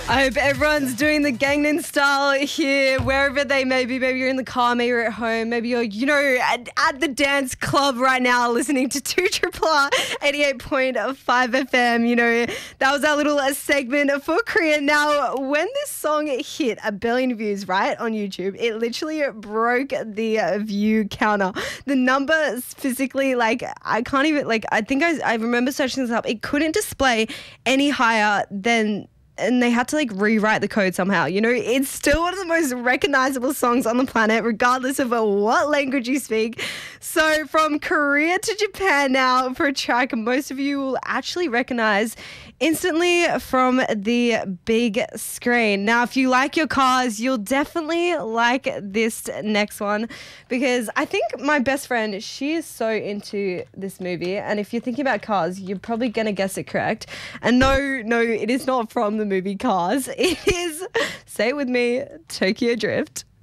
I hope everyone's doing the Gangnam Style here, wherever they may be. Maybe you're in the car, maybe you're at home, maybe you're, at the dance club right now listening to 2RRR 88.5 FM. That was our little segment for Korea. Now, when this song hit 1 billion views, right, on YouTube, it literally broke the view counter. The number physically, I can't even, I think I remember searching this up. It couldn't display any higher than... And they had to rewrite the code somehow. It's still one of the most recognizable songs on the planet, regardless of what language you speak. So from Korea to Japan now for a track most of you will actually recognize instantly from the big screen. Now, if you like your cars, you'll definitely like this next one because I think my best friend, she is so into this movie. And if you're thinking about cars, you're probably going to guess it correct. And no, it is not from the movie Cars. It is, say it with me, Tokyo Drift.